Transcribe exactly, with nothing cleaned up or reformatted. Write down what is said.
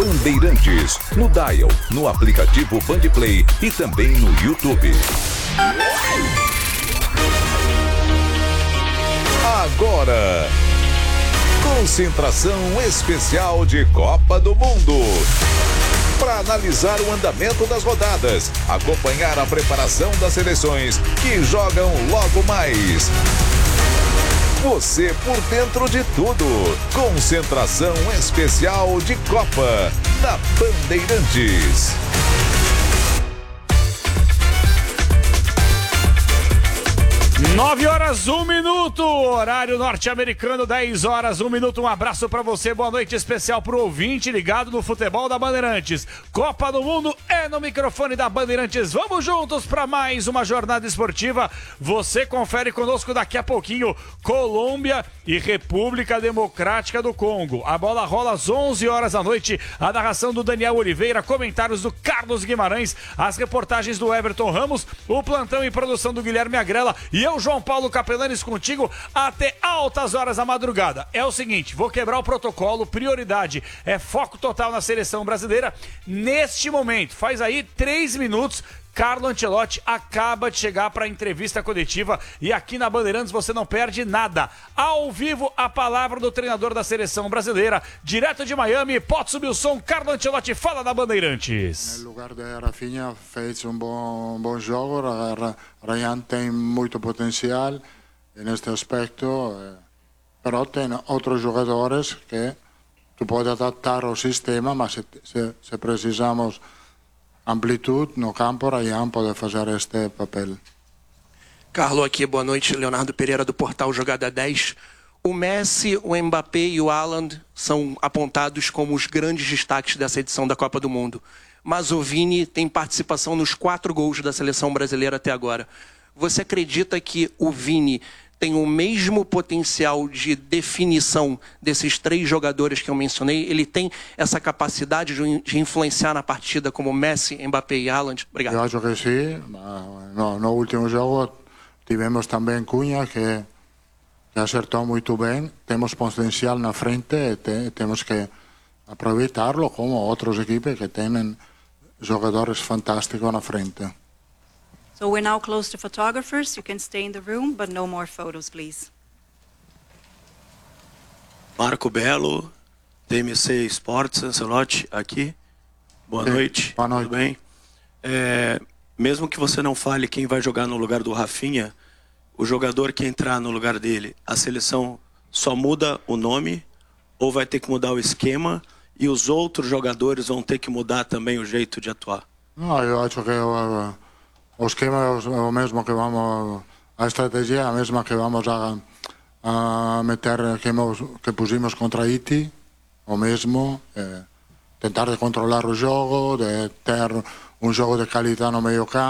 Bandeirantes, no Dial, no aplicativo Bandplay e também no YouTube. Agora, concentração especial de Copa do Mundo. Para analisar o andamento das rodadas, acompanhar a preparação das seleções que jogam logo mais. Você por dentro de tudo. Concentração especial de Copa na Bandeirantes. nove horas, um minuto, horário norte-americano, dez horas, um minuto. Um abraço pra você, boa noite especial pro ouvinte ligado no futebol da Bandeirantes. Copa do Mundo é no microfone da Bandeirantes. Vamos juntos pra mais uma jornada esportiva. Você confere conosco daqui a pouquinho Colômbia e República Democrática do Congo. A bola rola às onze horas da noite. A narração do Daniel Oliveira, comentários do Carlos Guimarães, as reportagens do Everton Ramos, o plantão e produção do Guilherme Agrela e eu, João Paulo Capelanes, contigo até altas horas da madrugada. É o seguinte, vou quebrar o protocolo, prioridade é foco total na seleção brasileira. Neste momento, faz aí três minutos, Carlo Ancelotti acaba de chegar para a entrevista coletiva e aqui na Bandeirantes você não perde nada. Ao vivo, a palavra do treinador da seleção brasileira, direto de Miami. Pode subir o som, Carlo Ancelotti fala da Bandeirantes. No lugar de Rafinha fez um bom, bom jogo. Ryan tem muito potencial neste aspecto, pero tem outros jogadores que tu pode adaptar ao sistema, mas se, se, se precisamos amplitude no campo, Ryan pode fazer este papel. Carlo aqui, boa noite. Leonardo Pereira do portal Jogada dez. O Messi, o Mbappé e o Haaland são apontados como os grandes destaques dessa edição da Copa do Mundo. Mas o Vini tem participação nos quatro gols da seleção brasileira até agora. Você acredita que o Vini tem o mesmo potencial de definição desses três jogadores que eu mencionei? Ele tem essa capacidade de influenciar na partida como Messi, Mbappé e Haaland? Obrigado. Eu acho que sim. No, no último jogo tivemos também Cunha, que, que acertou muito bem. Temos potencial na frente e te, temos que aproveitarlo, como outras equipes que têm jogadores fantásticos na frente. So we're now close to photographers. You can stay in the room, but no more photos, please. Marco Belo, T M C Sports, Ancelotti, aqui. Boa Sim. noite. Boa noite. Tudo bem? É, mesmo que você não fale quem vai jogar no lugar do Rafinha, o jogador que entrar no lugar dele, a seleção só muda o nome ou vai ter que mudar o esquema e os outros jogadores vão ter que mudar também o jeito de atuar? Não, eu acho que o, o esquema é o mesmo que vamos, a estratégia é a mesma que vamos a, a meter, que, hemos, que pusimos contra Haiti, o mesmo, é, tentar de controlar o jogo, de ter um jogo de qualidade no meio campo.